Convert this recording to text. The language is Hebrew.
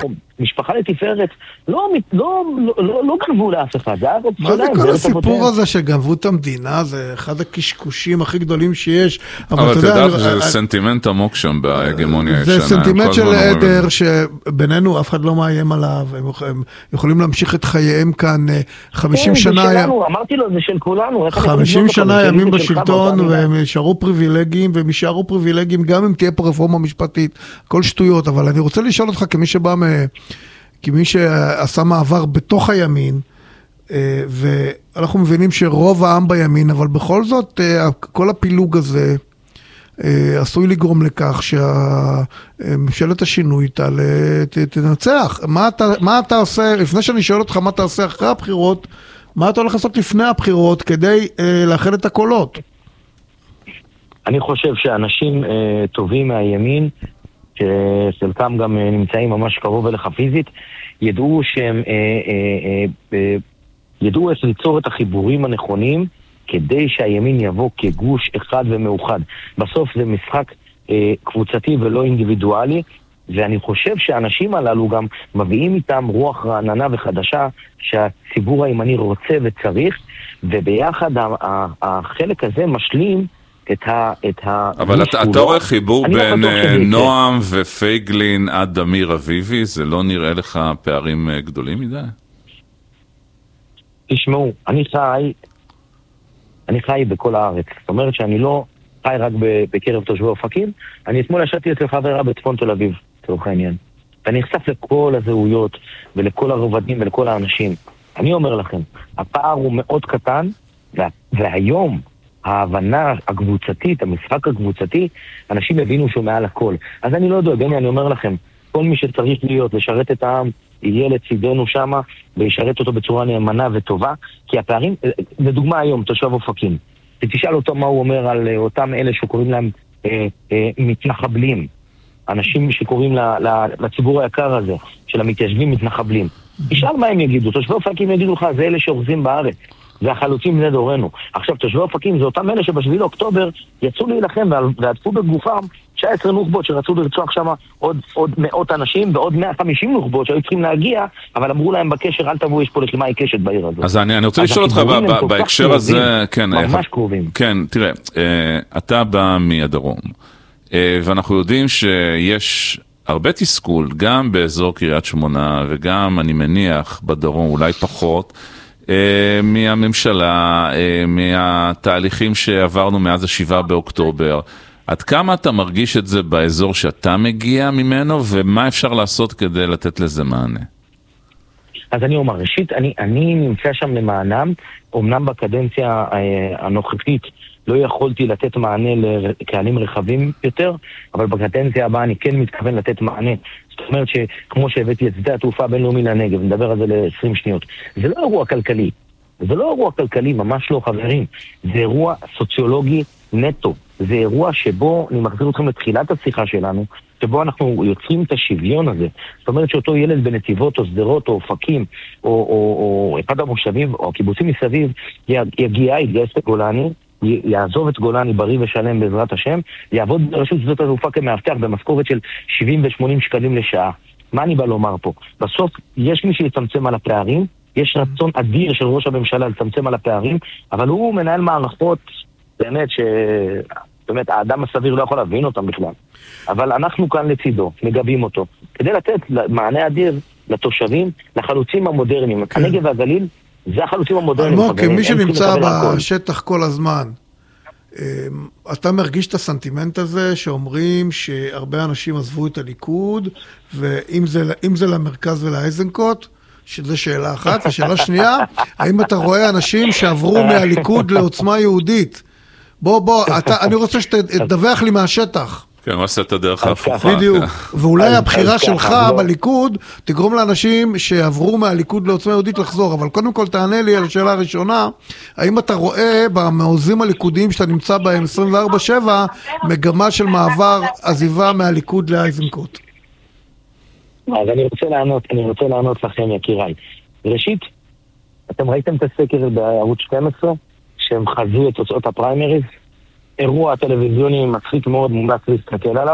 משפחה לתפארת, לא גנבו לאף אחד. מה זה כל הסיפור הזה שגנבו את המדינה? זה אחד הקשקושים הכי גדולים שיש. אבל אתה יודע שזה סנטימנט עמוק שם בהגמוניה הישנה. זה סנטימנט של עדר שבינינו אף אחד לא מאיים עליו, הם יכולים להמשיך את חייהם כאן 50 שנה. זה שלנו, אמרתי לו, זה של כולנו. 50 שנה ימים בשלטון, והם יישארו פריבילגיים, והם יישארו פריבילגיים גם אם תהיה פה רפורמה משפטית, כל שטויות. אבל אני רוצה לשאול אותך כמי שבא כמי שעשה מעבר בתוך הימין, ואנחנו מבינים שרוב העם בימין, אבל בכל זאת כל הפילוג הזה עשוי לגרום לכך שממשלת השינוי תנצח. מה אתה עושה, לפני שאני שואל אותך מה אתה עושה אחרי הבחירות, מה אתה הולך לעשות לפני הבחירות כדי לאחד את הקולות? אני חושב שאנשים טובים מהימין, שחלקם גם נמצאים ממש קרוב אליך פיזית, ידעו שהם ידעו איך ליצור את החיבורים הנכונים כדי שהימין יבוא כגוש אחד ומאוחד. בסוף זה משחק קבוצתי ולא אינדיבידואלי, ואני חושב שהאנשים הללו גם מביאים איתם רוח רעננה וחדשה שהציבור הימני רוצה וצריך, וביחד החלק הזה משלים אבל אתה רואה חיבור בין נועם ופייגלין עד דמיר אביבי, זה לא נראה לך פערים גדולים מדי? תשמעו, אני חי בכל הארץ, זאת אומרת שאני לא חי רק בקרב תושבי אופקים, אני אתמול ישבתי אצל חברה בצפון תל אביב, לצורך העניין, ואני נחשף לכל הזהויות ולכל הרובדים ולכל האנשים. אני אומר לכם, הפער הוא מאוד קטן, והיום ההבנה הקבוצתית, המשחק הקבוצתי, אנשים הבינו שהוא מעל הכל. אז אני לא יודע, בני, אני אומר לכם, כל מי שצריך להיות, לשרת את העם, יהיה לצידנו שמה, וישרת אותו בצורה נאמנה וטובה, כי הפערים, לדוגמה היום, תושב אופקים, ותשאל אותו מה הוא אומר על אותם אלה שקוראים להם מתנחבלים, אנשים שקוראים לציבור היקר הזה, של המתיישבים מתנחבלים. תשאל מה הם יגידו, תושבי אופקים יגידו לך, זה אלה שאוחזים בארץ. זה החלוצים בני דורנו. עכשיו, תושבי אופקים זה אותם אלה שבשביל לאוקטובר יצאו להילחם ועטפו בגופם 19 נוח'בות שרצו לרצוח שם עוד מאות אנשים ועוד 150 נוח'בות שהיו צריכים להגיע, אבל אמרו להם בקשר, אל תבואו, יש פה לחימה עיקשת בעיר הזאת. אז אני רוצה לשאול אותך בהקשר הזה, ממש קרובים. כן, תראה, אתה בא מהדרום, ואנחנו יודעים שיש הרבה תסכול, גם באזור קריית שמונה, וגם, אני מניח, בדרום, אולי פחות, מהממשלה, מהתהליכים שעברנו מאז 7 באוקטובר. עד כמה אתה מרגיש את זה באזור שאתה מגיע ממנו, ומה אפשר לעשות כדי לתת לזה מענה? אז אני אומר, ראשית, אני נמצא שם למענם, אמנם בקדנציה הנוכחית לא יכולתי לתת מענה לקהלים רחבים יותר, אבל בקדנציה הבאה אני כן מתכוון לתת מענה. זאת אומרת שכמו שהבאתי את שדה התעופה הבינלאומי לנגב, נדבר על זה ל-20 שניות. זה לא אירוע כלכלי. זה לא אירוע כלכלי, ממש לא חברים. זה אירוע סוציולוגי נטו. זה אירוע שבו, אני מחזיר אתכם לתחילת השיחה שלנו, שבו אנחנו יוצרים את השוויון הזה. זאת אומרת שאותו ילד בנתיבות או סדרות או אופקים, או אחד המושבים או הקיבוצים מסביב, יתגייס לגולני, יעזוב את גולני בריא ושלם בעזרת השם, יעבוד ברשות שדות התעופה כמאבטח במשכורת של 70 ו-80 שקלים לשעה. מה אני בא לומר פה? בסוף יש מי שיצמצם על הפערים, יש רצון אדיר של ראש הממשלה לצמצם על הפערים, אבל הוא מנהל מערכות באמת האדם הסביר לא יכול להבין אותם בכלל. אבל אנחנו כאן לצידו, מגבים אותו, כדי לתת מענה אדיר לתושבים, לחלוצים המודרניים. הנגב והגליל זה החלוצים המודרניים. אלמוג, כמי שנמצא בשטח כל הזמן, אתה מרגיש את הסנטימנט הזה שאומרים שהרבה אנשים עזבו את הליכוד, ואם זה למרכז ולאיזנקוט, שזו שאלה אחת, ושאלה שנייה, האם אתה רואה אנשים שעברו מהליכוד לעוצמה יהודית? בוא, אני רוצה שתדווח לי מהשטח. כן, מה עושה את הדרך ההפוכה. בדיוק, ואולי הבחירה שלך בליכוד תגרום לאנשים שעברו מהליכוד לעוצמה יהודית לחזור, אבל קודם כל תענה לי על השאלה הראשונה, האם אתה רואה במעוזים הליכודיים שאתה נמצא בהם 24/7 מגמה של מעבר עזיבה מהליכוד לאיזנקוט? אז אני רוצה לענות לכם יקיריי. ראשית, אתם ראיתם את הסקר בערוץ 12 שהם חזו את תוצאות הפריימריז, אירוע טלוויזיוני מצחיק מאוד, מומלץ להסתכל עליו.